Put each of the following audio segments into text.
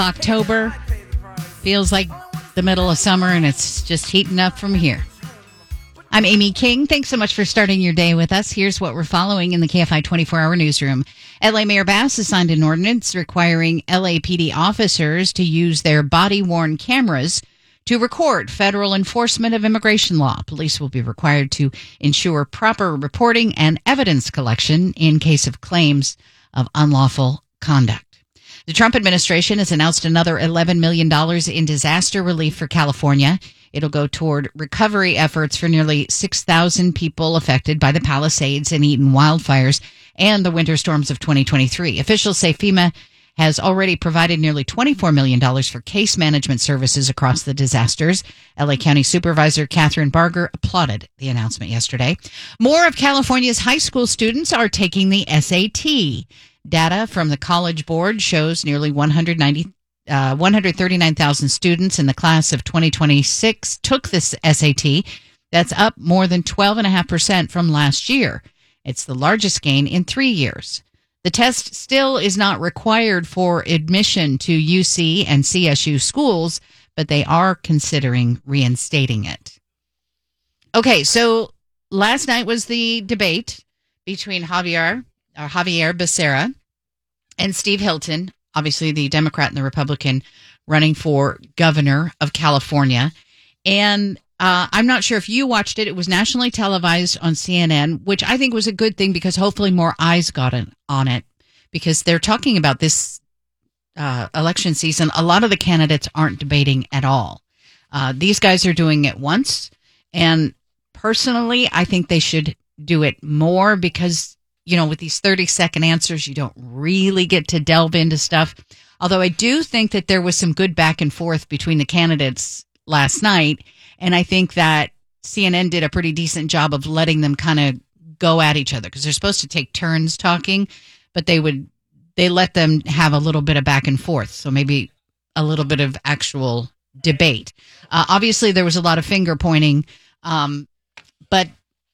October feels like the middle of summer, and it's just heating up from here. I'm Amy King. Thanks so much for starting your day with us. Here's what we're following in the KFI 24-hour newsroom. L.A. Mayor Bass has signed an ordinance requiring LAPD officers to use their body-worn cameras to record federal enforcement of immigration law. Police will be required to ensure proper reporting and evidence collection in case of claims of unlawful conduct. The Trump administration has announced another $11 million in disaster relief for California. It'll go toward recovery efforts for nearly 6,000 people affected by the Palisades and Eaton wildfires and the winter storms of 2023. Officials say FEMA has already provided nearly $24 million for case management services across the disasters. LA County Supervisor Catherine Barger applauded the announcement yesterday. More of California's high school students are taking the SAT. Data from the College Board shows nearly 139,000 students in the class of 2026 took this SAT. That's up more than 12.5% from last year. It's the largest gain in 3 years. The test still is not required for admission to UC and CSU schools, but they are considering reinstating it. Okay, so last night was the debate between Xavier Becerra and Steve Hilton, obviously the Democrat and the Republican running for governor of California. And I'm not sure if you watched it. It was nationally televised on CNN, which I think was a good thing because hopefully more eyes got on it because they're talking about this election season. A lot of the candidates aren't debating at all. These guys are doing it once. And personally, I think they should do it more because you know, with these 30-second answers, you don't really get to delve into stuff. Although I do think that there was some good back and forth between the candidates last night. And I think that CNN did a pretty decent job of letting them kind of go at each other because they're supposed to take turns talking, but they let them have a little bit of back and forth. So maybe a little bit of actual debate. Obviously, there was a lot of finger pointing, but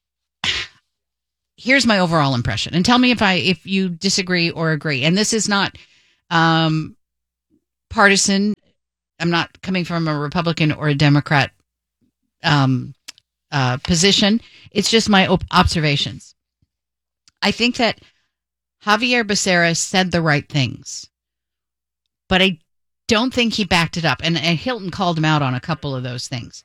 here's my overall impression, and tell me if you disagree or agree. And this is not partisan. I'm not coming from a Republican or a Democrat position. It's just my observations. I think that Xavier Becerra said the right things, but I don't think he backed it up. And Hilton called him out on a couple of those things.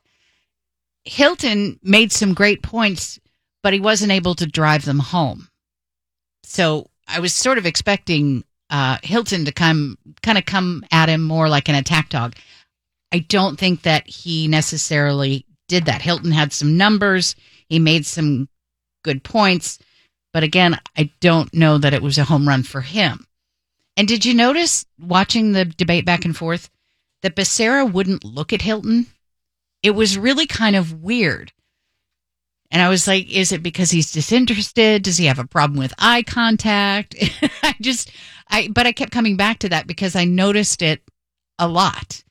Hilton made some great points, but he wasn't able to drive them home. So I was sort of expecting Hilton to come at him more like an attack dog. I don't think that he necessarily did that. Hilton had some numbers. He made some good points. But again, I don't know that it was a home run for him. And did you notice, watching the debate back and forth, that Becerra wouldn't look at Hilton? It was really kind of weird. And I was like, is it because he's disinterested? Does he have a problem with eye contact? But I kept coming back to that because I noticed it a lot.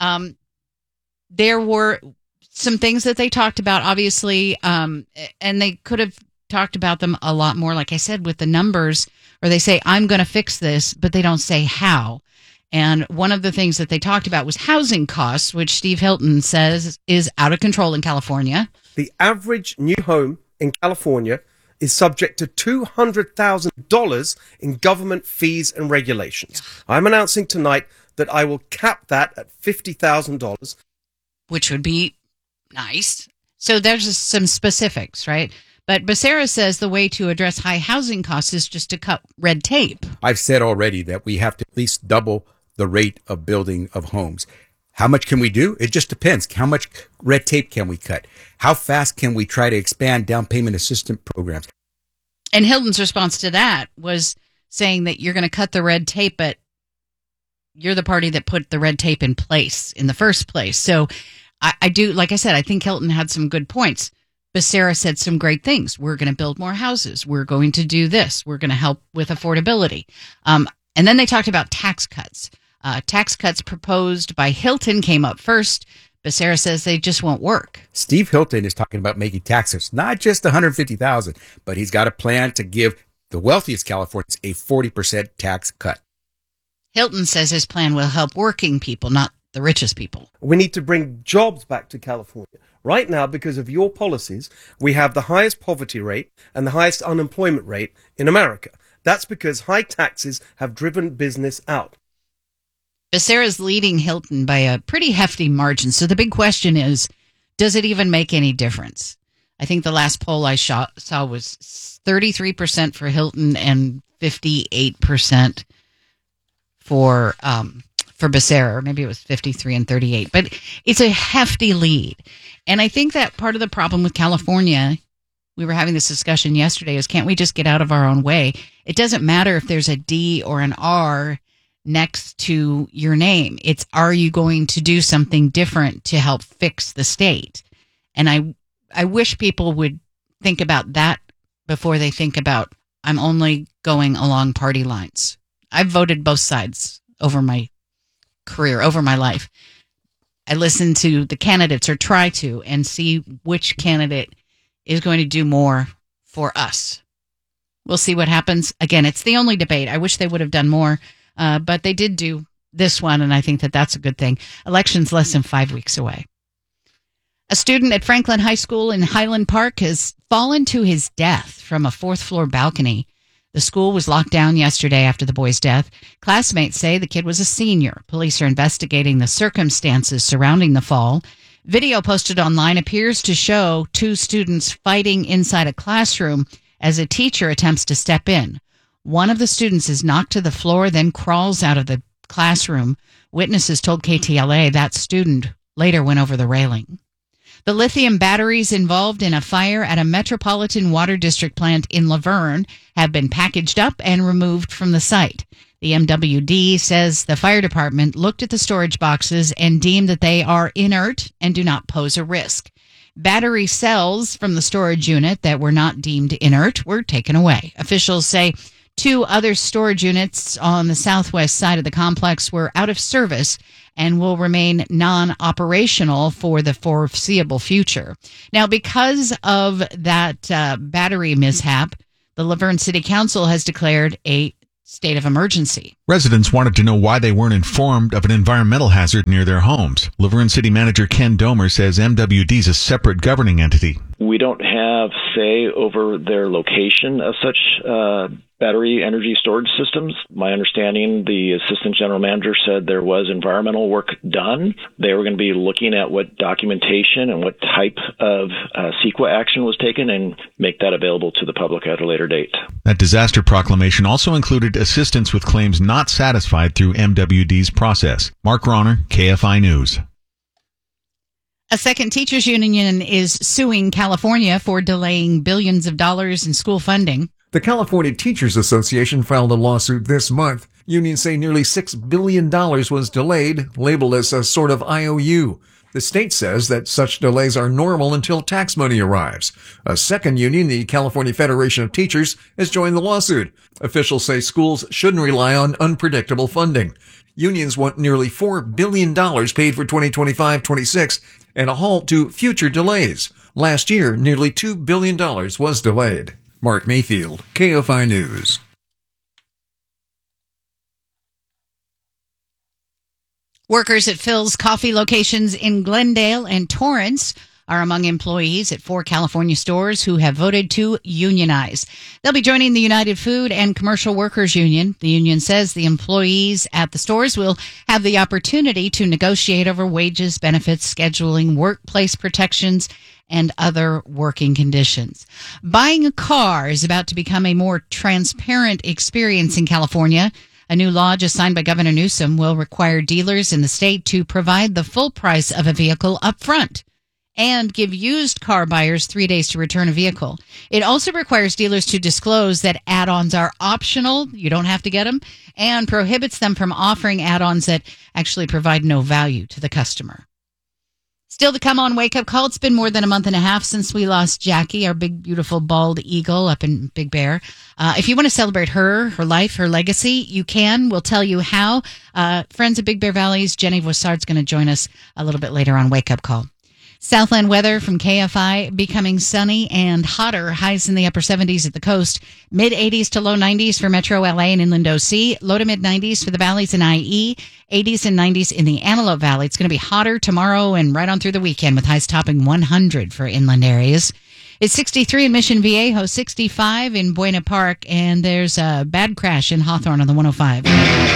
There were some things that they talked about, obviously, and they could have talked about them a lot more, like I said, with the numbers, or they say, I'm going to fix this, but they don't say how. And one of the things that they talked about was housing costs, which Steve Hilton says is out of control in California. The average new home in California is subject to $200,000 in government fees and regulations. I'm announcing tonight that I will cap that at $50,000. Which would be nice. So there's just some specifics, right? But Becerra says the way to address high housing costs is just to cut red tape. I've said already that we have to at least double the rate of building of homes. How much can we do? It just depends. How much red tape can we cut? How fast can we try to expand down payment assistance programs? And Hilton's response to that was saying that you're going to cut the red tape, but you're the party that put the red tape in place in the first place. So I do, like I said, I think Hilton had some good points. Becerra said some great things. We're going to build more houses. We're going to do this. We're going to help with affordability. And then they talked about tax cuts. Tax cuts proposed by Hilton came up first. Becerra says they just won't work. Steve Hilton is talking about making taxes, not just $150,000, but he's got a plan to give the wealthiest Californians a 40% tax cut. Hilton says his plan will help working people, not the richest people. We need to bring jobs back to California. Right now, because of your policies, we have the highest poverty rate and the highest unemployment rate in America. That's because high taxes have driven business out. Becerra's leading Hilton by a pretty hefty margin. So the big question is, does it even make any difference? I think the last poll I saw was 33% for Hilton and 58% for Becerra. Maybe it was 53 and 38. But it's a hefty lead. And I think that part of the problem with California, we were having this discussion yesterday, is can't we just get out of our own way? It doesn't matter if there's a D or an R next to your name. It's, are you going to do something different to help fix the state? And I wish people would think about that before they think about, I'm only going along party lines. I've voted both sides over my career, over my life. I listen to the candidates, or try to, and see which candidate is going to do more for us. We'll see what happens. Again, it's the only debate. I wish they would have done more, but they did do this one, and I think that that's a good thing. Election's less than 5 weeks away. A student at Franklin High School in Highland Park has fallen to his death from a fourth-floor balcony. The school was locked down yesterday after the boy's death. Classmates say the kid was a senior. Police are investigating the circumstances surrounding the fall. Video posted online appears to show two students fighting inside a classroom as a teacher attempts to step in. One of the students is knocked to the floor, then crawls out of the classroom. Witnesses told KTLA that student later went over the railing. The lithium batteries involved in a fire at a Metropolitan Water District plant in Laverne have been packaged up and removed from the site. The MWD says the fire department looked at the storage boxes and deemed that they are inert and do not pose a risk. Battery cells from the storage unit that were not deemed inert were taken away. Officials say 2 other storage units on the southwest side of the complex were out of service and will remain non-operational for the foreseeable future. Now, because of that battery mishap, the Laverne City Council has declared a state of emergency. Residents wanted to know why they weren't informed of an environmental hazard near their homes. Laverne City Manager Ken Domer says MWD is a separate governing entity. We don't have say over their location of such battery energy storage systems. My understanding, the assistant general manager said there was environmental work done. They were going to be looking at what documentation and what type of CEQA action was taken and make that available to the public at a later date. That disaster proclamation also included assistance with claims not satisfied through MWD's process. Mark Ronner, KFI News. A second teachers union is suing California for delaying billions of dollars in school funding. The California Teachers Association filed a lawsuit this month. Unions say nearly $6 billion was delayed, labeled as a sort of IOU. The state says that such delays are normal until tax money arrives. A second union, the California Federation of Teachers, has joined the lawsuit. Officials say schools shouldn't rely on unpredictable funding. Unions want nearly $4 billion paid for 2025-26 and a halt to future delays. Last year, nearly $2 billion was delayed. Mark Mayfield, KFI News. Workers at Phil's coffee locations in Glendale and Torrance are among employees at 4 California stores who have voted to unionize. They'll be joining the United Food and Commercial Workers Union. The union says the employees at the stores will have the opportunity to negotiate over wages, benefits, scheduling, workplace protections, and other working conditions. Buying a car is about to become a more transparent experience in California. A new law just signed by Governor Newsom will require dealers in the state to provide the full price of a vehicle up front and give used car buyers 3 days to return a vehicle. It also requires dealers to disclose that add-ons are optional, you don't have to get them, and prohibits them from offering add-ons that actually provide no value to the customer. Still to come on Wake Up Call, it's been more than a month and a half since we lost Jackie, our big, beautiful bald eagle up in Big Bear. If you want to celebrate her life, her legacy, you can. We'll tell you how. Friends of Big Bear Valley's Jenny Vossard's going to join us a little bit later on Wake Up Call. Southland weather from KFI, becoming sunny and hotter. Highs in the upper 70s at the coast. Mid 80s to low 90s for Metro LA and Inland OC. Low to mid 90s for the valleys in IE. 80s and 90s in the Antelope Valley. It's going to be hotter tomorrow and right on through the weekend with highs topping 100 for inland areas. It's 63 in Mission Viejo, 65 in Buena Park, and there's a bad crash in Hawthorne on the 105.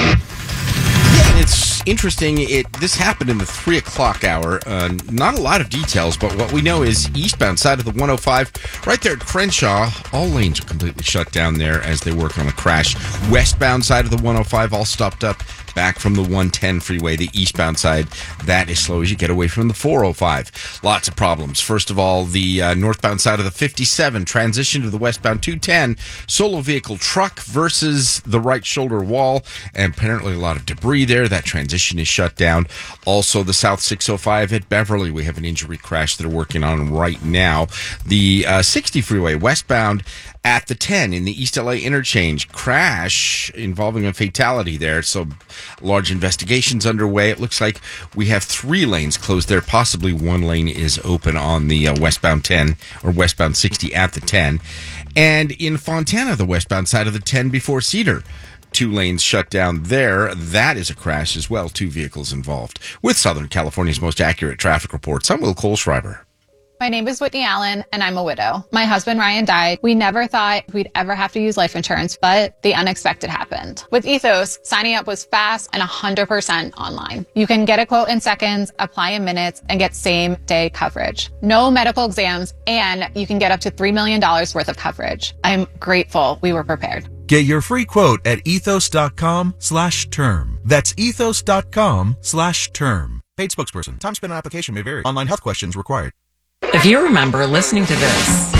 Yeah, and it's interesting. This happened in the 3 o'clock hour. Not a lot of details, but what we know is eastbound side of the 105, right there at Crenshaw, all lanes are completely shut down there as they work on a crash. Westbound side of the 105, all stopped up back from the 110 freeway. The eastbound side, that is slow as you get away from the 405. Lots of problems. First of all, the northbound side of the 57, transition to the westbound 210, solo vehicle truck versus the right shoulder wall, and apparently a lot of debris there. That transition is shut down. Also, the South 605 at Beverly, we have an injury crash they're working on right now. The 60 freeway westbound at the 10 in the East LA interchange, crash involving a fatality there. So large investigations underway. It looks like we have 3 lanes closed there. Possibly 1 lane is open on the westbound 10 or westbound 60 at the 10. And in Fontana, the westbound side of the 10 before Cedar, 2 lanes shut down there. That is a crash as well. 2 vehicles involved. With Southern California's most accurate traffic reports, I'm Will Kohlschreiber. My name is Whitney Allen, and I'm a widow. My husband, Ryan, died. We never thought we'd ever have to use life insurance, but the unexpected happened. With Ethos, signing up was fast and 100% online. You can get a quote in seconds, apply in minutes, and get same-day coverage. No medical exams, and you can get up to $3 million worth of coverage. I'm grateful we were prepared. Get your free quote at ethos.com/term. That's ethos.com/term. Paid spokesperson. Time spent on application may vary. Online health questions required. If you remember listening to this,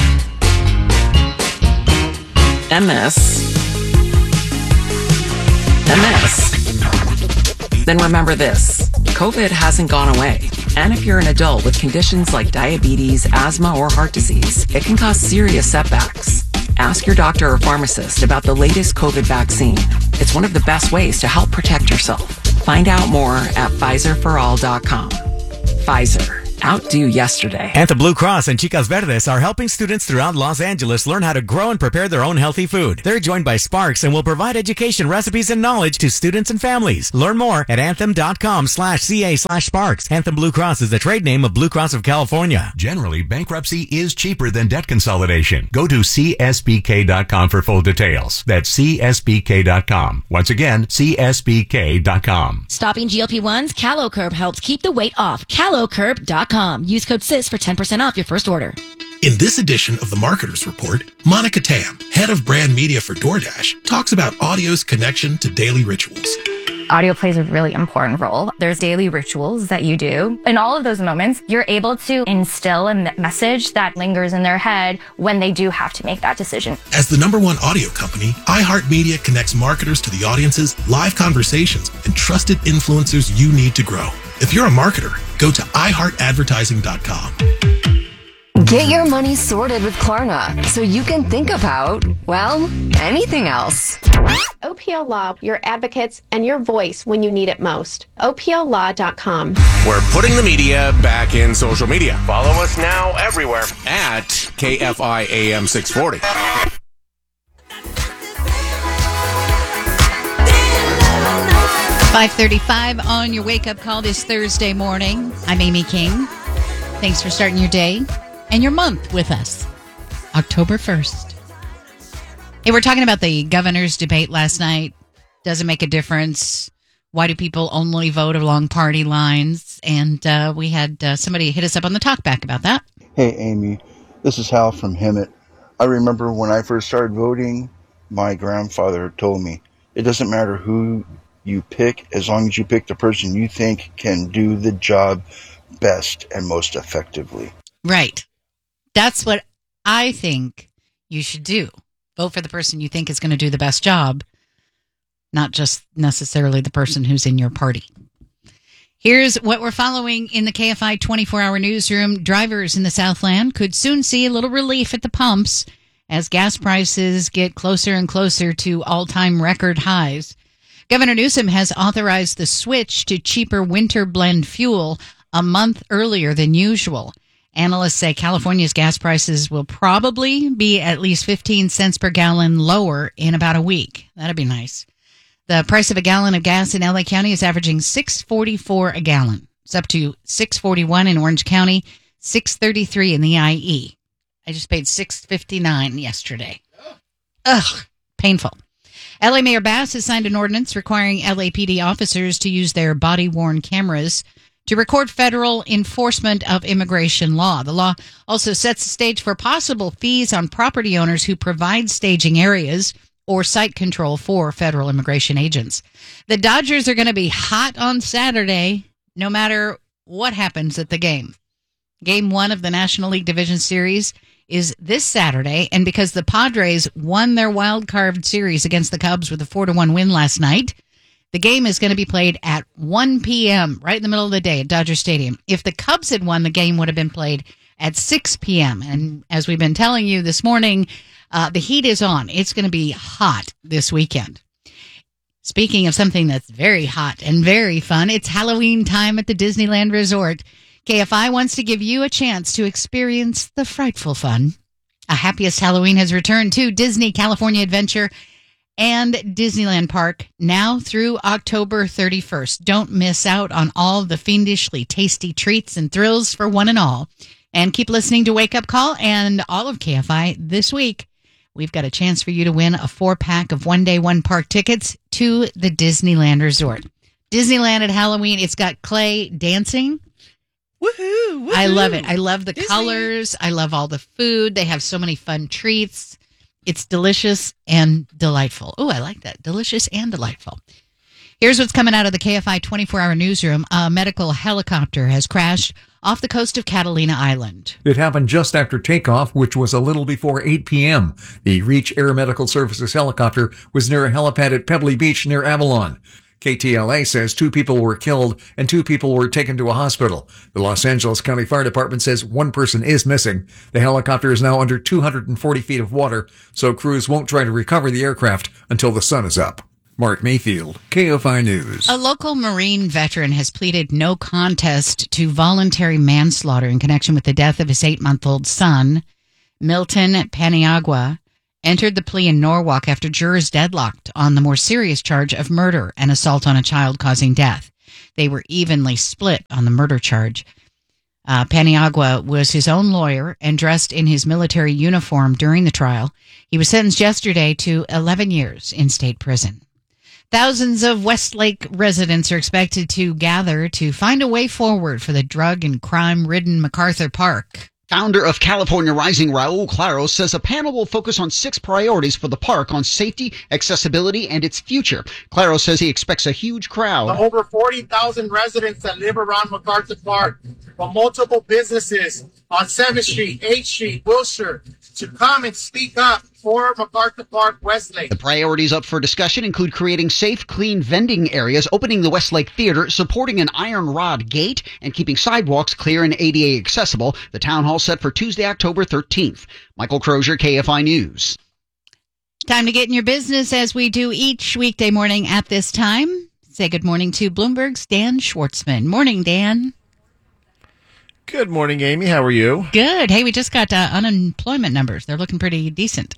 MS, then remember this. COVID hasn't gone away. And if you're an adult with conditions like diabetes, asthma, or heart disease, it can cause serious setbacks. Ask your doctor or pharmacist about the latest COVID vaccine. It's one of the best ways to help protect yourself. Find out more at Pfizerforall.com. Pfizer. Outdo yesterday. Anthem Blue Cross and Chicas Verdes are helping students throughout Los Angeles learn how to grow and prepare their own healthy food. They're joined by Sparks and will provide education, recipes, and knowledge to students and families. Learn more at anthem.com/ca/Sparks. Anthem Blue Cross is the trade name of Blue Cross of California. Generally, bankruptcy is cheaper than debt consolidation. Go to csbk.com for full details. That's csbk.com. Once again, csbk.com. Stopping GLP-1s, CaloCurb helps keep the weight off. CaloCurb.com. Use code SIS for 10% off your first order. In this edition of the Marketer's Report, Monica Tam, head of brand media for DoorDash, talks about audio's connection to daily rituals. Audio plays a really important role. There's daily rituals that you do. In all of those moments, you're able to instill a message that lingers in their head when they do have to make that decision. As the #1 audio company, iHeartMedia connects marketers to the audiences, live conversations, and trusted influencers you need to grow. If you're a marketer, go to iHeartAdvertising.com. Get your money sorted with Klarna so you can think about, well, anything else. OPL Law, your advocates and your voice when you need it most. OPLLaw.com. We're putting the media back in social media. Follow us now everywhere at KFI AM 640. 5:35 on your wake-up call this Thursday morning. I'm Amy King. Thanks for starting your day and your month with us. October 1st. Hey, we're talking about the governor's debate last night. Does it make a difference? Why do people only vote along party lines? And we had somebody hit us up on the talkback about that. Hey, Amy. This is Hal from Hemet. I remember when I first started voting, my grandfather told me, it doesn't matter who you pick as long as you pick the person you think can do the job best and most effectively. Right. That's what I think you should do. Vote for the person you think is going to do the best job, not just necessarily the person who's in your party. Here's what we're following in the KFI 24-hour newsroom. Drivers in the Southland could soon see a little relief at the pumps as gas prices get closer and closer to all-time record highs. Governor Newsom has authorized the switch to cheaper winter blend fuel a month earlier than usual. Analysts say California's gas prices will probably be at least 15 cents per gallon lower in about a week. That'd be nice. The price of a gallon of gas in LA County is averaging $6.44 a gallon. It's up to $6.41 in Orange County, $6.33 in the IE. I just paid $6.59 yesterday. Ugh, painful. LA Mayor Bass has signed an ordinance requiring LAPD officers to use their body-worn cameras to record federal enforcement of immigration law. The law also sets the stage for possible fees on property owners who provide staging areas or site control for federal immigration agents. The Dodgers are going to be hot on Saturday, no matter what happens at the game. Game 1 of the National League Division Series is this Saturday, and because the Padres won their wild card series against the Cubs with a 4-1 win last night, the game is going to be played at 1 p.m., right in the middle of the day at Dodger Stadium. If the Cubs had won, the game would have been played at 6 p.m. And as we've been telling you this morning, the heat is on. It's going to be hot this weekend. Speaking of something that's very hot and very fun, it's Halloween time at the Disneyland Resort. KFI wants to give you a chance to experience the frightful fun. A Happiest Halloween has returned to Disney California Adventure and Disneyland Park now through October 31st. Don't miss out on all the fiendishly tasty treats and thrills for one and all. And keep listening to Wake Up Call and all of KFI this week. We've got a chance for you to win a 4-pack of one-day, one-park tickets to the Disneyland Resort. Disneyland at Halloween, it's got clay dancing. Woohoo! I love it. I love the colors. I love all the food. They have so many fun treats. It's delicious and delightful. Oh, I like that. Delicious and delightful. Here's what's coming out of the KFI 24-hour newsroom. A medical helicopter has crashed off the coast of Catalina Island. It happened just after takeoff, which was a little before 8 p.m. The Reach Air Medical Services helicopter was near a helipad at Pebbly Beach near Avalon. KTLA says 2 people were killed and 2 people were taken to a hospital. The Los Angeles County Fire Department says 1 person is missing. The helicopter is now under 240 feet of water, so crews won't try to recover the aircraft until the sun is up. Mark Mayfield, KFI News. A local Marine veteran has pleaded no contest to voluntary manslaughter in connection with the death of his 8-month-old son. Milton Paniagua entered the plea in Norwalk after jurors deadlocked on the more serious charge of murder and assault on a child causing death. They were evenly split on the murder charge. Paniagua was his own lawyer and dressed in his military uniform during the trial. He was sentenced yesterday to 11 years in state prison. Thousands of Westlake residents are expected to gather to find a way forward for the drug and crime-ridden MacArthur Park. Founder of California Rising, Raul Claros, says a panel will focus on 6 priorities for the park on safety, accessibility, and its future. Claros says he expects a huge crowd. The over 40,000 residents that live around MacArthur Park, from multiple businesses on 7th Street, 8th Street, Wilshire, to come and speak up for MacArthur Park, Westlake. The priorities up for discussion include creating safe, clean vending areas, opening the Westlake Theater, supporting an iron rod gate, and keeping sidewalks clear and ADA accessible. The town hall set for Tuesday, October 13th. Michael Crozier, KFI News. Time to get in your business as we do each weekday morning at this time. Say good morning to Bloomberg's Dan Schwartzman. Morning, Dan. Good morning, Amy. How are you? Good. Hey, we just got unemployment numbers. They're looking pretty decent.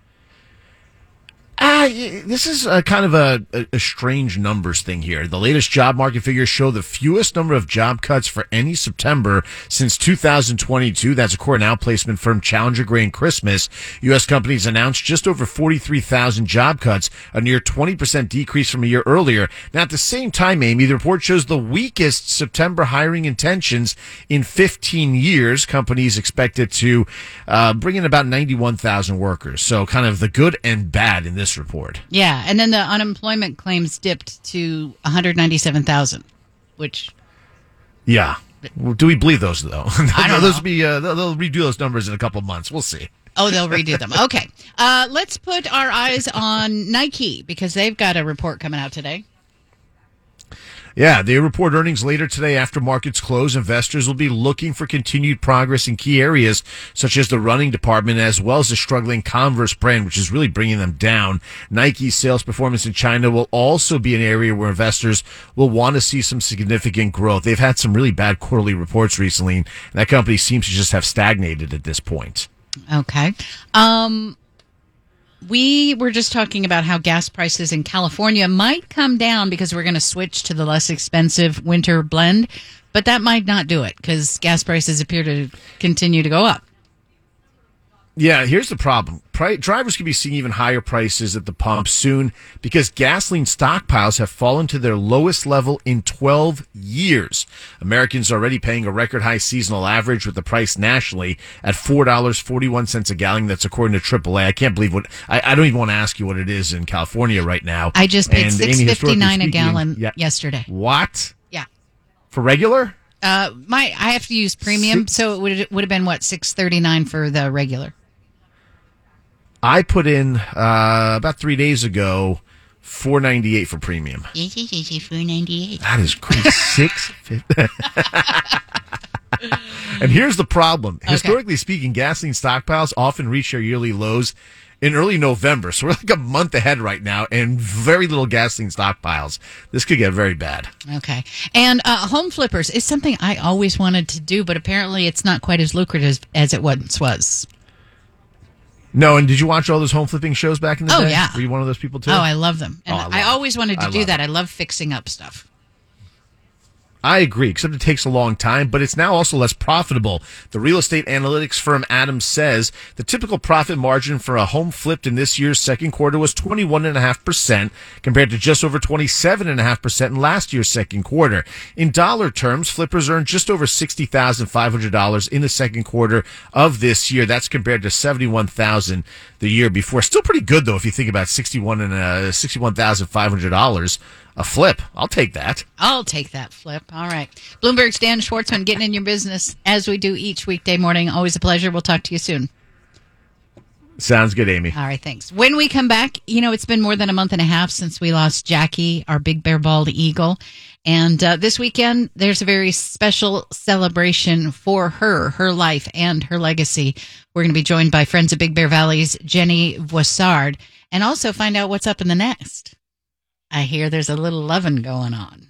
This is kind of a strange numbers thing here. The latest job market figures show the fewest number of job cuts for any September since 2022. That's according to outplacement firm Challenger Gray & Christmas. U.S. companies announced just over 43,000 job cuts, a near 20% decrease from a year earlier. Now, at the same time, Amy, the report shows the weakest September hiring intentions in 15 years. Companies expected to bring in about 91,000 workers. So kind of the good and bad in this report. Yeah, and then the unemployment claims dipped to 197,000, which... Yeah. Do we believe those, though? I don't know. They'll redo those numbers in a couple months. We'll see. Oh, they'll redo them. Okay. Let's put our eyes on Nike because they've got a report coming out today. Yeah, they report earnings later today after markets close. Investors will be looking for continued progress in key areas such as the running department as well as the struggling Converse brand, which is really bringing them down. Nike's sales performance in China will also be an area where investors will want to see some significant growth. They've had some really bad quarterly reports recently, and that company seems to just have stagnated at this point. Okay. We were just talking about how gas prices in California might come down because we're going to switch to the less expensive winter blend, but that might not do it because gas prices appear to continue to go up. Yeah, here's the problem. Drivers could be seeing even higher prices at the pump soon because gasoline stockpiles have fallen to their lowest level in 12 years. Americans are already paying a record high seasonal average with the price nationally at $4.41 a gallon. That's according to AAA. I can't believe I don't even want to ask you what it is in California right now. I just paid $6.59 a gallon yeah. yesterday. What? Yeah. For regular? I have to use premium, so it would have been what, $6.39 for the regular. I put in about 3 days ago $4.98 for premium. $4.98. That is crazy. $6.50. And here's the problem. Okay. Historically speaking, gasoline stockpiles often reach their yearly lows in early November. So we're like a month ahead right now and very little gasoline stockpiles. This could get very bad. Okay. And home flippers is something I always wanted to do, but apparently it's not quite as lucrative as it once was. No, and did you watch all those home flipping shows back in the day? Oh, yeah. Were you one of those people, too? Oh, I love them. And I always wanted to do that. I love fixing up stuff. I agree, except it takes a long time, but it's now also less profitable. The real estate analytics firm Adams says the typical profit margin for a home flipped in this year's second quarter was 21.5% compared to just over 27.5% in last year's second quarter. In dollar terms, flippers earned just over $60,500 in the second quarter of this year. That's compared to $71,000 the year before. Still pretty good, though, if you think about $61,500. A flip. I'll take that. I'll take that flip. All right. Bloomberg's Dan Schwartzman getting in your business as we do each weekday morning. Always a pleasure. We'll talk to you soon. Sounds good, Amy. All right. Thanks. When we come back, it's been more than a month and a half since we lost Jackie, our big bear bald eagle. And this weekend, there's a very special celebration for her life, and her legacy. We're going to be joined by Friends of Big Bear Valley's Jenny Voissard and also find out what's up in the nest. I hear there's a little lovin' going on.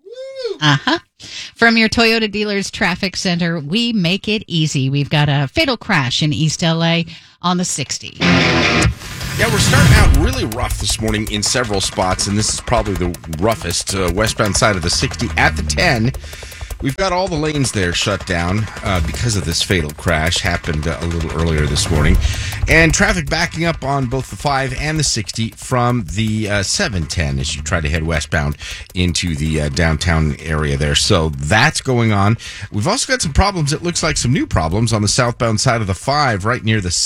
From your Toyota dealer's traffic center, we make it easy. We've got a fatal crash in East LA on the 60. Yeah, we're starting out really rough this morning in several spots, and this is probably the roughest. Westbound side of the 60 at the 10. We've got all the lanes there shut down because of this fatal crash. Happened a little earlier this morning. And traffic backing up on both the 5 and the 60 from the 710 as you try to head westbound into the downtown area there. So that's going on. We've also got some problems. It looks like some new problems on the southbound side of the 5 right near the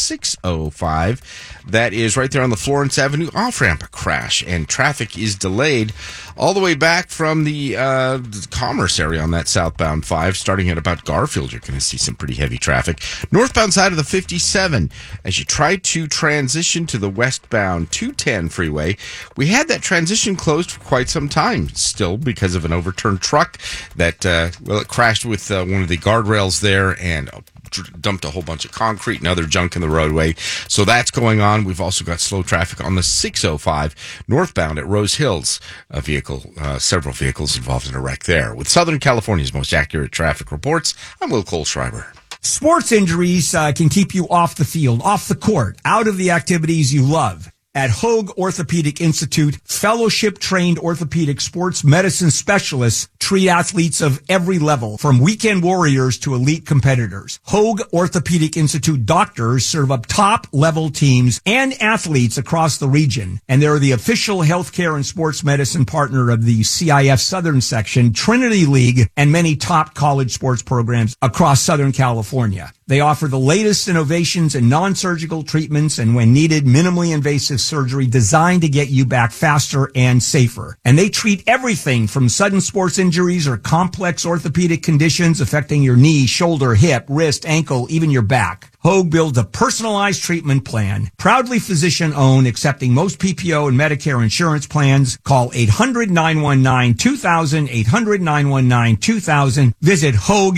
605. That is right there on the Florence Avenue off-ramp crash. And traffic is delayed all the way back from the Commerce area on that southbound 5, starting at about Garfield. You're going to see some pretty heavy traffic. Northbound side of the 57, as you try to transition to the westbound 210 freeway, we had that transition closed for quite some time still because of an overturned truck that, it crashed with one of the guardrails there and dumped a whole bunch of concrete and other junk in the roadway. So that's going on. We've also got slow traffic on the 605 northbound at Rose Hills. Several vehicles involved in a wreck there. With Southern California's most accurate traffic reports, I'm Will Kohlschreiber. Sports injuries can keep you off the field, off the court, out of the activities you love. At Hoag Orthopedic Institute, fellowship-trained orthopedic sports medicine specialists treat athletes of every level, from weekend warriors to elite competitors. Hoag Orthopedic Institute doctors serve up top-level teams and athletes across the region, and they're the official healthcare and sports medicine partner of the CIF Southern Section, Trinity League, and many top college sports programs across Southern California. They offer the latest innovations in non-surgical treatments and, when needed, minimally invasive surgery designed to get you back faster and safer. And they treat everything from sudden sports injuries or complex orthopedic conditions affecting your knee, shoulder, hip, wrist, ankle, even your back. Hoag builds a personalized treatment plan, proudly physician-owned, accepting most PPO and Medicare insurance plans. Call 800-919-2000, 800-919-2000. Visit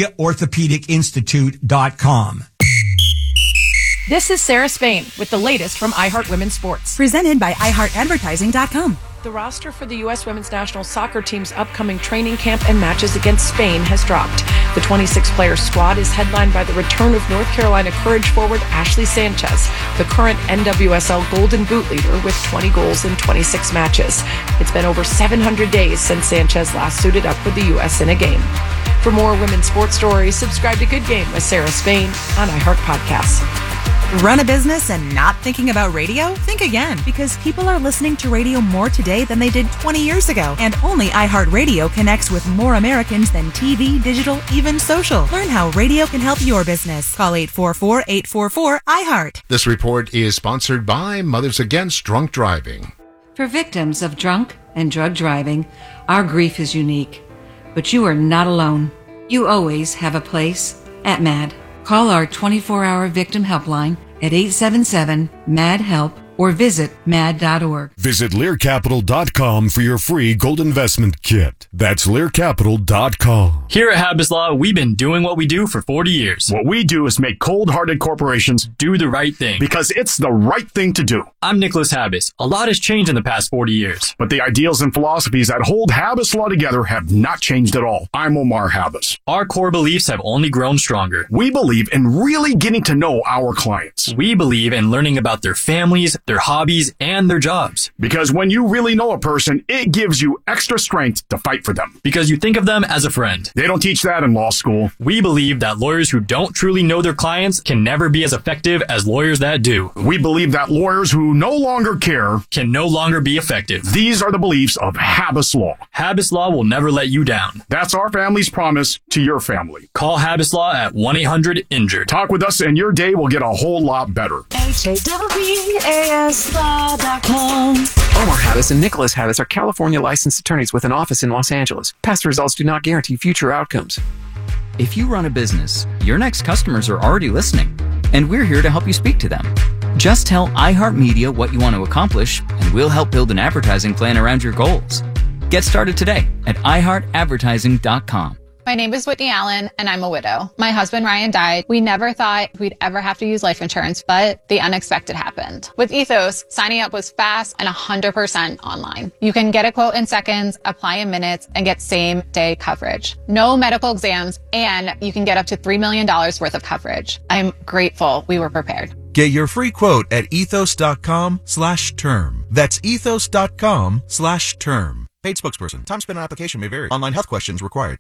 HoagOrthopedicInstitute.com. This is Sarah Spain with the latest from iHeart Women's Sports. Presented by iHeartAdvertising.com. The roster for the U.S. women's national soccer team's upcoming training camp and matches against Spain has dropped. The 26-player squad is headlined by the return of North Carolina Courage forward Ashley Sanchez, the current NWSL Golden Boot leader with 20 goals in 26 matches. It's been over 700 days since Sanchez last suited up for the U.S. in a game. For more women's sports stories, subscribe to Good Game with Sarah Spain on iHeart Podcasts. Run a business and not thinking about radio? Think again, because people are listening to radio more today than they did 20 years ago. And only iHeartRadio connects with more Americans than TV, digital, even social. Learn how radio can help your business. Call 844-844-iHeart. This report is sponsored by Mothers Against Drunk Driving. For victims of drunk and drug driving, our grief is unique. But you are not alone. You always have a place at MAD. Call our 24-hour victim helpline at 877-MAD-HELP or visit mad.org. Visit LearCapital.com for your free gold investment kit. That's LearCapital.com. Here at Habas Law, we've been doing what we do for 40 years. What we do is make cold-hearted corporations do the right thing. Because it's the right thing to do. I'm Nicholas Habas. A lot has changed in the past 40 years. But the ideals and philosophies that hold Habas Law together have not changed at all. I'm Omar Habas. Our core beliefs have only grown stronger. We believe in really getting to know our clients. We believe in learning about their families, their hobbies, and their jobs. Because when you really know a person, it gives you extra strength to fight for them. Because you think of them as a friend. They don't teach that in law school. We believe that lawyers who don't truly know their clients can never be as effective as lawyers that do. We believe that lawyers who no longer care can no longer be effective. These are the beliefs of Habas Law. Habas Law will never let you down. That's our family's promise to your family. Call Habas Law at 1-800-INJURED. Talk with us and your day will get a whole lot better. HAWASLaw.com. Omar Habas and Nicholas Habas are California licensed attorneys with an office in Los Angeles. Past results do not guarantee future outcomes. If you run a business, your next customers are already listening, and we're here to help you speak to them. Just tell iHeartMedia what you want to accomplish, and we'll help build an advertising plan around your goals. Get started today at iHeartAdvertising.com. My name is Whitney Allen, and I'm a widow. My husband, Ryan, died. We never thought we'd ever have to use life insurance, but the unexpected happened. With Ethos, signing up was fast and 100% online. You can get a quote in seconds, apply in minutes, and get same-day coverage. No medical exams, and you can get up to $3 million worth of coverage. I'm grateful we were prepared. Get your free quote at ethos.com/term. That's ethos.com/term. Paid spokesperson. Time spent on application may vary. Online health questions required.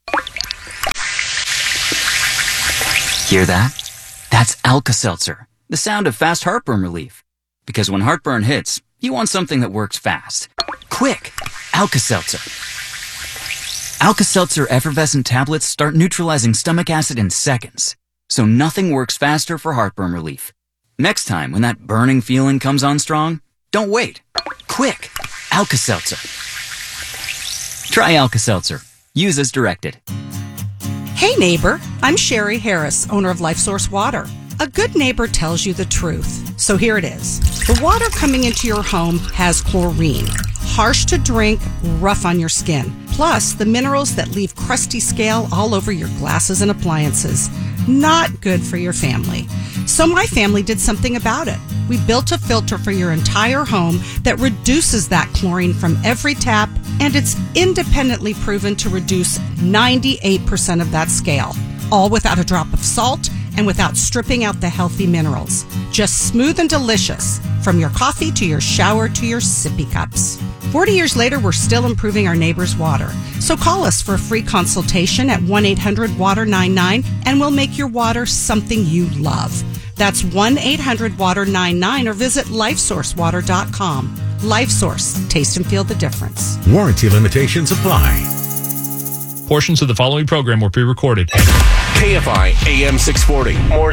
Hear that? That's Alka-Seltzer, the sound of fast heartburn relief. Because when heartburn hits, you want something that works fast. Quick! Alka-Seltzer. Alka-Seltzer effervescent tablets start neutralizing stomach acid in seconds. So nothing works faster for heartburn relief. Next time when that burning feeling comes on strong, don't wait. Quick! Alka-Seltzer. Try Alka-Seltzer. Use as directed. Hey neighbor, I'm Sherry Harris, owner of LifeSource Water. A good neighbor tells you the truth. So here it is. The water coming into your home has chlorine. Harsh to drink, rough on your skin. Plus, the minerals that leave crusty scale all over your glasses and appliances. Not good for your family. So my family did something about it. We built a filter for your entire home that reduces that chlorine from every tap, and it's independently proven to reduce 98% of that scale, all without a drop of salt and without stripping out the healthy minerals. Just smooth and delicious, from your coffee to your shower to your sippy cups. 40 years later, we're still improving our neighbors' water. So call us for a free consultation at 1-800-WATER-99, and we'll make your water something you love. That's 1-800-WATER-99 or visit LifeSourceWater.com. LifeSource. Taste and feel the difference. Warranty limitations apply. Portions of the following program were pre-recorded. KFI AM 640. More